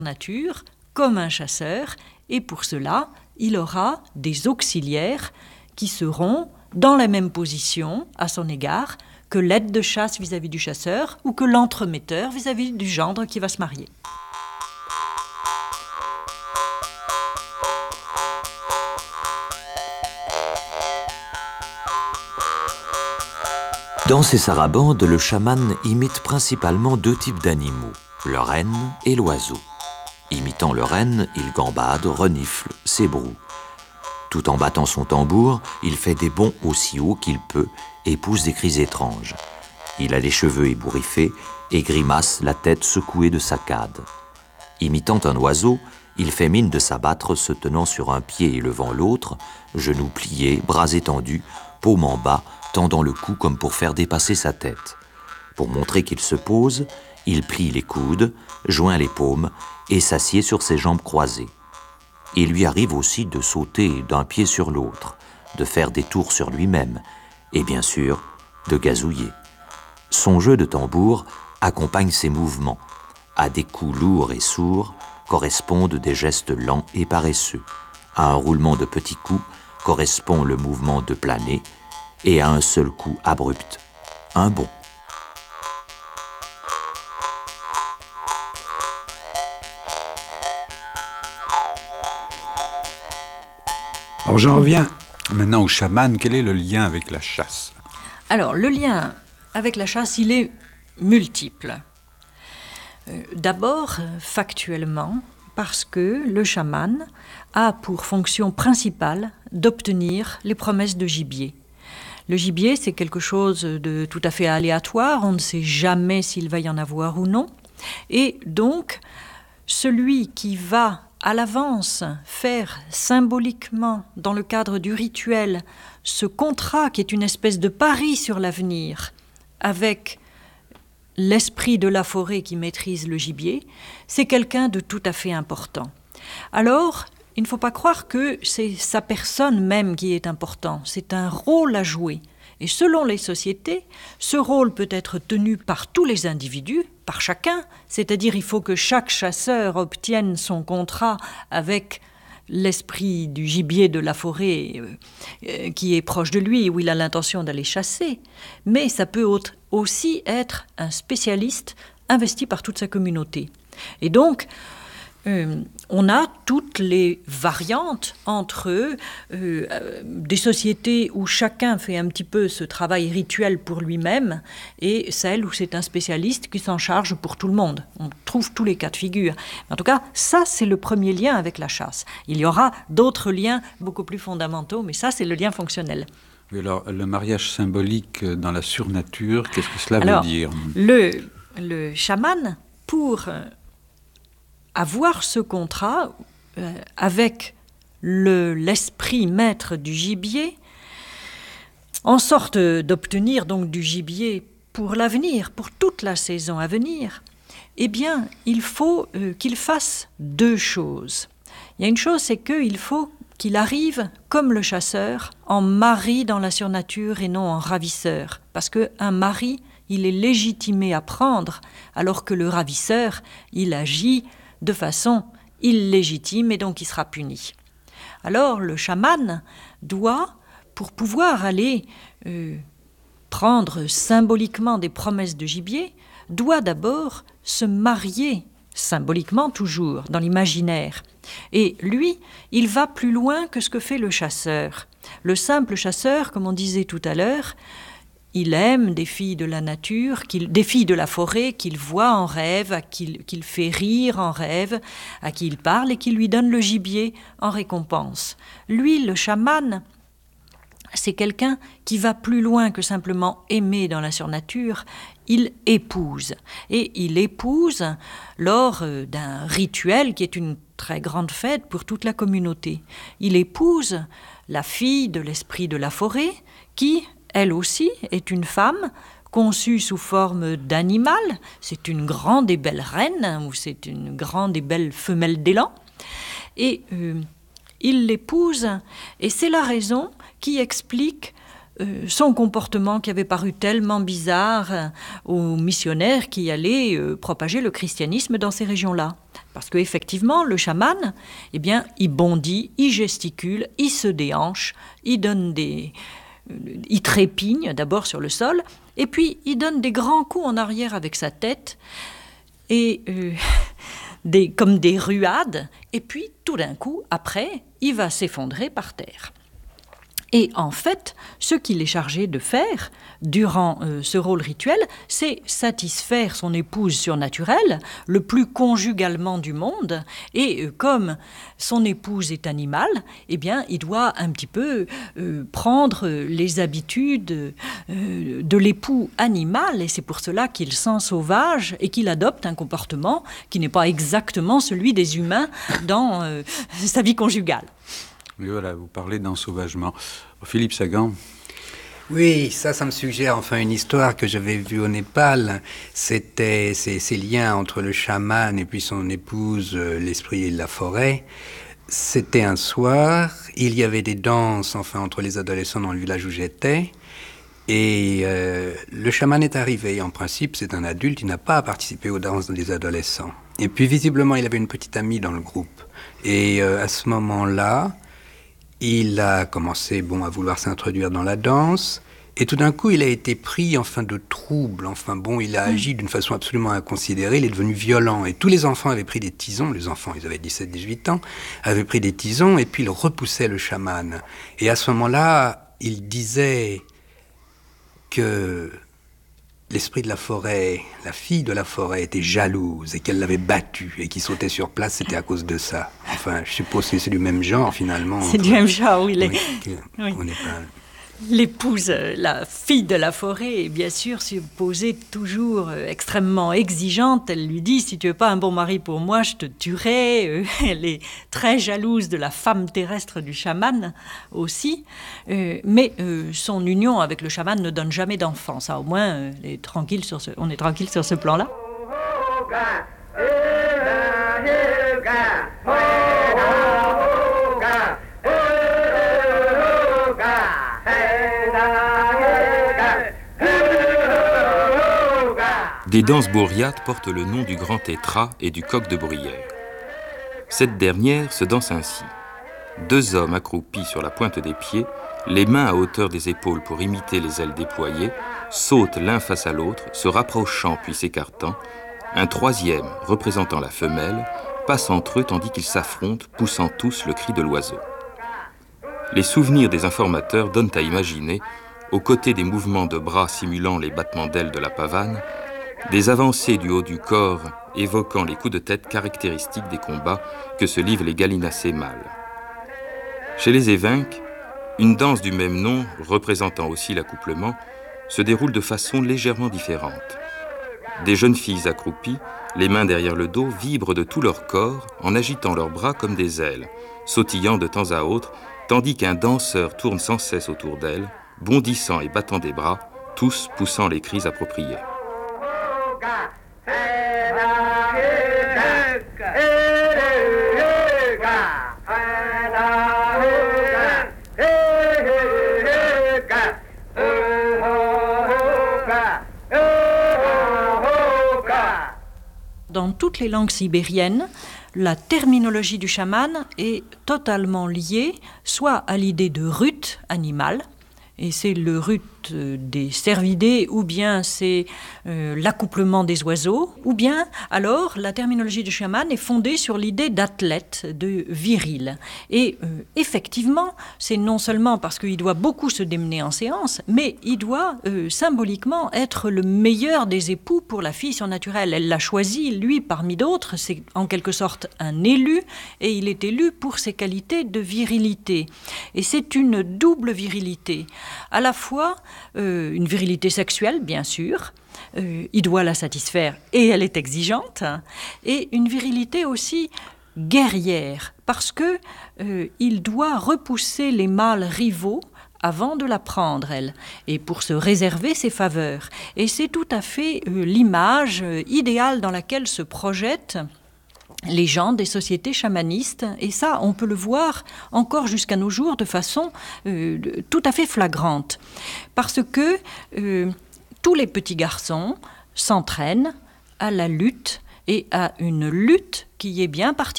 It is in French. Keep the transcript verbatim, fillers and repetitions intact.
nature comme un chasseur, et pour cela, il aura des auxiliaires qui seront dans la même position à son égard que l'aide de chasse vis-à-vis du chasseur ou que l'entremetteur vis-à-vis du gendre qui va se marier. Dans ces sarabandes, le chaman imite principalement deux types d'animaux, le renne et l'oiseau. Imitant le renne, il gambade, renifle, s'ébroue. Tout en battant son tambour, il fait des bonds aussi haut qu'il peut et pousse des cris étranges. Il a les cheveux ébouriffés et grimace la tête secouée de saccades. Imitant un oiseau, il fait mine de s'abattre se tenant sur un pied et levant l'autre, genoux pliés, bras étendus, paume en bas, tendant le cou comme pour faire dépasser sa tête. Pour montrer qu'il se pose, il plie les coudes, joint les paumes et s'assied sur ses jambes croisées. Il lui arrive aussi de sauter d'un pied sur l'autre, de faire des tours sur lui-même et bien sûr de gazouiller. Son jeu de tambour accompagne ses mouvements. À des coups lourds et sourds correspondent des gestes lents et paresseux. À un roulement de petits coups correspond le mouvement de planer et à un seul coup abrupt, un bond. Alors j'en reviens maintenant au chaman. Quel est le lien avec la chasse? Alors, le lien avec la chasse, il est multiple. Euh, d'abord, factuellement, parce que le chaman a pour fonction principale d'obtenir les promesses de gibier. Le gibier, c'est quelque chose de tout à fait aléatoire, on ne sait jamais s'il va y en avoir ou non. Et donc, celui qui va à l'avance faire symboliquement, dans le cadre du rituel, ce contrat qui est une espèce de pari sur l'avenir avec l'esprit de la forêt qui maîtrise le gibier, c'est quelqu'un de tout à fait important. Alors, il ne faut pas croire que c'est sa personne même qui est important, c'est un rôle à jouer. Et selon les sociétés, ce rôle peut être tenu par tous les individus, par chacun, c'est-à-dire il faut que chaque chasseur obtienne son contrat avec l'esprit du gibier de la forêt euh, qui est proche de lui, où il a l'intention d'aller chasser. Mais ça peut aussi être un spécialiste investi par toute sa communauté. Et donc, Euh, on a toutes les variantes entre euh, euh, des sociétés où chacun fait un petit peu ce travail rituel pour lui-même et celles où c'est un spécialiste qui s'en charge pour tout le monde. On trouve tous les cas de figure. En tout cas, ça, c'est le premier lien avec la chasse. Il y aura d'autres liens beaucoup plus fondamentaux, mais ça, c'est le lien fonctionnel. Oui, alors, le mariage symbolique dans la surnature, qu'est-ce que cela alors, veut dire? le, le chaman, pour avoir ce contrat euh, avec le, l'esprit maître du gibier, en sorte d'obtenir donc du gibier pour l'avenir, pour toute la saison à venir, eh bien, il faut euh, qu'il fasse deux choses. Il y a une chose, c'est qu'il faut qu'il arrive, comme le chasseur, en mari dans la surnature et non en ravisseur. Parce qu'un mari, il est légitimé à prendre, alors que le ravisseur, il agit de façon illégitime et donc il sera puni. Alors le chaman doit, pour pouvoir aller euh, prendre symboliquement des promesses de gibier, doit d'abord se marier, symboliquement toujours, dans l'imaginaire. Et lui, il va plus loin que ce que fait le chasseur. Le simple chasseur, comme on disait tout à l'heure, il aime des filles de la nature, qu'il, des filles de la forêt qu'il voit en rêve, à qu'il, qu'il fait rire en rêve, à qui il parle et qui lui donne le gibier en récompense. Lui, le chaman, c'est quelqu'un qui va plus loin que simplement aimer dans la surnature, il épouse. Et il épouse lors d'un rituel qui est une très grande fête pour toute la communauté. Il épouse la fille de l'esprit de la forêt qui, elle aussi, est une femme conçue sous forme d'animal. C'est une grande et belle reine, ou c'est une grande et belle femelle d'élan. Et euh, il l'épouse, et c'est la raison qui explique euh, son comportement qui avait paru tellement bizarre euh, aux missionnaires qui allaient euh, propager le christianisme dans ces régions-là. Parce qu'effectivement, le chaman, eh bien, il bondit, il gesticule, il se déhanche, il donne des... il trépigne d'abord sur le sol, et puis il donne des grands coups en arrière avec sa tête, et euh, des, comme des ruades, et puis tout d'un coup, après, il va s'effondrer par terre. Et en fait, ce qu'il est chargé de faire durant euh, ce rôle rituel, c'est satisfaire son épouse surnaturelle le plus conjugalement du monde. Et euh, comme son épouse est animale, eh bien, il doit un petit peu euh, prendre les habitudes euh, de l'époux animal. Et c'est pour cela qu'il sent sauvage et qu'il adopte un comportement qui n'est pas exactement celui des humains dans euh, sa vie conjugale. Mais voilà, vous parlez d'ensauvagement. Philippe Sagan. Oui, ça, ça me suggère enfin une histoire que j'avais vue au Népal. C'était ces, ces liens entre le chaman et puis son épouse, euh, l'esprit de la forêt. C'était un soir, il y avait des danses enfin entre les adolescents dans le village où j'étais. Et euh, le chaman est arrivé. En principe, c'est un adulte, il n'a pas participé aux danses des adolescents. Et puis visiblement, il avait une petite amie dans le groupe. Et euh, à ce moment-là, il a commencé bon, à vouloir s'introduire dans la danse, et tout d'un coup, il a été pris enfin, de trouble. Enfin bon, il a agi d'une façon absolument inconsidérée, il est devenu violent. Et tous les enfants avaient pris des tisons, les enfants, ils avaient dix-sept dix-huit ans, avaient pris des tisons, et puis ils repoussaient le chaman. Et à ce moment-là, il disait que l'esprit de la forêt, la fille de la forêt, était jalouse et qu'elle l'avait battu et qu'il sautait sur place, c'était à cause de ça. Enfin, je suppose que c'est du même genre, finalement. C'est entre... du même genre, oui. Les... oui, oui. On n'est pas... L'épouse, la fille de la forêt, est bien sûr supposée toujours extrêmement exigeante. Elle lui dit, si tu n'es pas un bon mari pour moi, je te tuerai. Elle est très jalouse de la femme terrestre du chaman aussi. Mais son union avec le chaman ne donne jamais d'enfant. Ça, au moins, on est tranquille sur ce, on est tranquille sur ce plan-là. Des danses bourriates portent le nom du grand tétra et du coq de bruyère. Cette dernière se danse ainsi. Deux hommes accroupis sur la pointe des pieds, les mains à hauteur des épaules pour imiter les ailes déployées, sautent l'un face à l'autre, se rapprochant puis s'écartant. Un troisième, représentant la femelle, passe entre eux tandis qu'ils s'affrontent, poussant tous le cri de l'oiseau. Les souvenirs des informateurs donnent à imaginer, aux côtés des mouvements de bras simulant les battements d'ailes de la pavane, des avancées du haut du corps évoquant les coups de tête caractéristiques des combats que se livrent les gallinacés mâles. Chez les évêques, une danse du même nom, représentant aussi l'accouplement, se déroule de façon légèrement différente. Des jeunes filles accroupies, les mains derrière le dos, vibrent de tout leur corps en agitant leurs bras comme des ailes, sautillant de temps à autre, tandis qu'un danseur tourne sans cesse autour d'elles, bondissant et battant des bras, tous poussant les cris appropriés. Dans toutes les langues sibériennes, la terminologie du chaman est totalement liée soit à l'idée de rut animal, et c'est le rut des cervidés, ou bien c'est euh, l'accouplement des oiseaux, ou bien alors la terminologie du chaman est fondée sur l'idée d'athlète, de viril. Et euh, effectivement, c'est non seulement parce qu'il doit beaucoup se démener en séance, mais il doit euh, symboliquement être le meilleur des époux pour la fille surnaturelle. Elle l'a choisi, lui, parmi d'autres, c'est en quelque sorte un élu, et il est élu pour ses qualités de virilité. Et c'est une double virilité, à la fois Euh, une virilité sexuelle, bien sûr, euh, il doit la satisfaire et elle est exigeante, hein, et une virilité aussi guerrière, parce que euh, il doit repousser les mâles rivaux avant de la prendre, elle, et pour se réserver ses faveurs. Et c'est tout à fait euh, l'image euh, idéale dans laquelle se projettent les gens des sociétés chamanistes, et ça, on peut le voir encore jusqu'à nos jours de façon euh, tout à fait flagrante. Parce que euh, tous les petits garçons s'entraînent à la lutte et à une lutte qui est bien particulière.